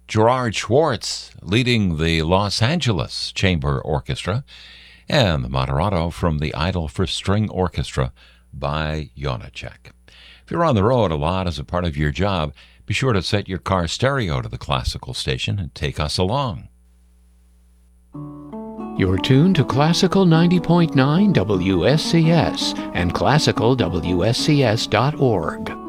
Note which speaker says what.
Speaker 1: Gerard Schwartz leading the Los Angeles Chamber Orchestra, and the Moderato from the Idol for String Orchestra by Janacek. If you're on the road a lot as a part of your job, be sure to set your car stereo to the classical station and take us along.
Speaker 2: You're tuned to Classical 90.9 WSCS and classicalwscs.org.